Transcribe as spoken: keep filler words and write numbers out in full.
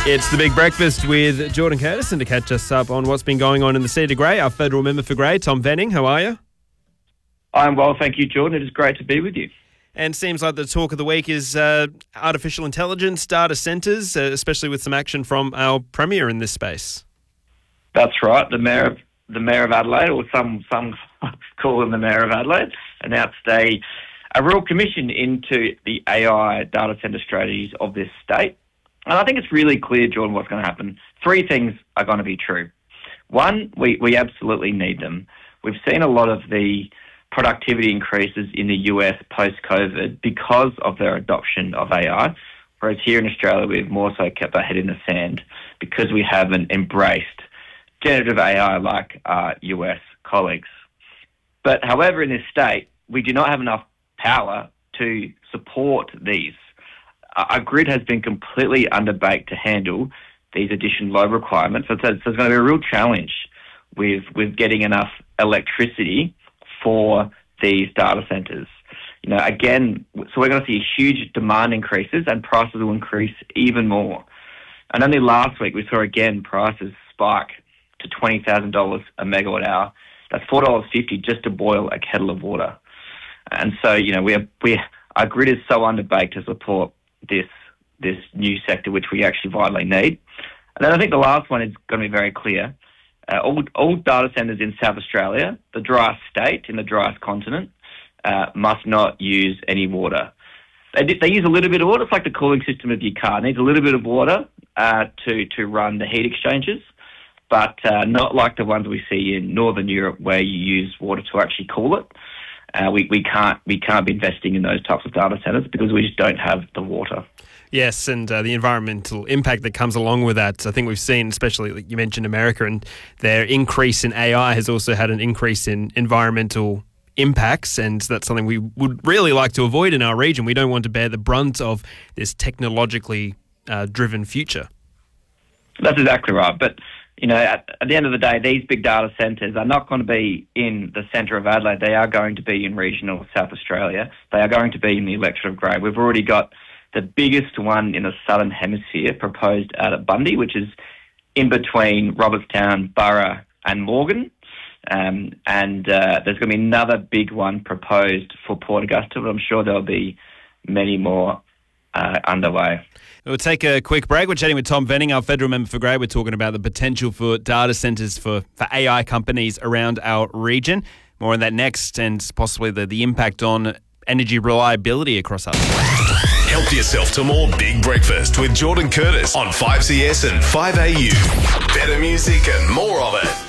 It's the Big Breakfast with Jordan Curtis, and to catch us up on what's been going on in the State of Grey, our federal member for Grey, Tom Venning. How are you? I'm well, thank you, Jordan. It is great to be with you. And seems like the talk of the week is uh, artificial intelligence, data centres, uh, especially with some action from our Premier in this space. That's right. The Mayor of the Mayor of Adelaide, or some some call him the Mayor of Adelaide, announced a a royal commission into the A I data centre strategies of this state. And I think it's really clear, Jordan, what's going to happen. Three things are going to be true. One, we, we absolutely need them. We've seen a lot of the productivity increases in the U S post-COVID because of their adoption of A I, whereas here in Australia we've more so kept our head in the sand because we haven't embraced generative A I like our U S colleagues. But however, in this state, we do not have enough power to support these. Our grid has been completely underbaked to handle these additional load requirements. So, so there's going to be a real challenge with with getting enough electricity for these data centres. You know, again, so we're going to see huge demand increases and prices will increase even more. And only last week we saw again prices spike to twenty thousand dollars a megawatt hour. That's four dollars fifty just to boil a kettle of water. And so, you know, we are, we our grid is so underbaked to support this this new sector, which we actually vitally need. And then I think the last one is going to be very clear. Uh, all, all data centres in South Australia, the driest state in the driest continent, uh, must not use any water. They, they use a little bit of water. It's like the cooling system of your car. It needs a little bit of water uh, to, to run the heat exchangers, but uh, not like the ones we see in Northern Europe where you use water to actually cool it. Uh, we, we can't we can't be investing in those types of data centres because we just don't have the water. Yes, and uh, the environmental impact that comes along with that. I think we've seen, especially like you mentioned America, and their increase in A I has also had an increase in environmental impacts, and that's something we would really like to avoid in our region. We don't want to bear the brunt of this technologically uh, driven future. That's exactly right. But you know, at, at the end of the day, these big data centres are not going to be in the centre of Adelaide. They are going to be in regional South Australia. They are going to be in the electorate of Grey. We've already got the biggest one in the southern hemisphere proposed out at Bundy, which is in between Robertstown, Burra and Morgan. Um, and uh, there's going to be another big one proposed for Port Augusta, but I'm sure there'll be many more uh, underway. We'll take a quick break. We're chatting with Tom Venning, our federal member for Grey. We're talking about the potential for data centres for, for A I companies around our region. More on that next, and possibly the, the impact on energy reliability across us. Help yourself to more Big Breakfast with Jordan Curtis on five C S and five A U. Better music and more of it.